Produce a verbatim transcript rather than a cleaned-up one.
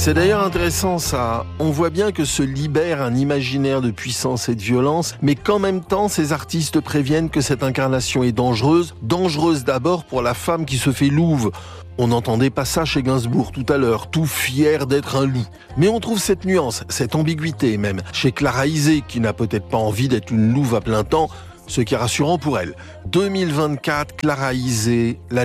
C'est d'ailleurs intéressant ça. On voit bien que se libère un imaginaire de puissance et de violence, mais qu'en même temps, ces artistes préviennent que cette incarnation est dangereuse. Dangereuse d'abord pour la femme qui se fait louve. On n'entendait pas ça chez Gainsbourg tout à l'heure, tout fier d'être un loup. Mais on trouve cette nuance, cette ambiguïté même, chez Clara Isé, qui n'a peut-être pas envie d'être une louve à plein temps, ce qui est rassurant pour elle. deux mille vingt-quatre, Clara Isé, la